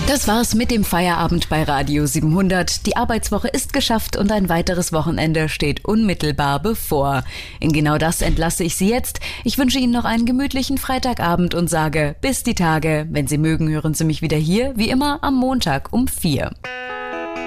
Das war's mit dem Feierabend bei Radio 700. Die Arbeitswoche ist geschafft und ein weiteres Wochenende steht unmittelbar bevor. In genau das entlasse ich Sie jetzt. Ich wünsche Ihnen noch einen gemütlichen Freitagabend und sage bis die Tage. Wenn Sie mögen, hören Sie mich wieder hier, wie immer am Montag um 4.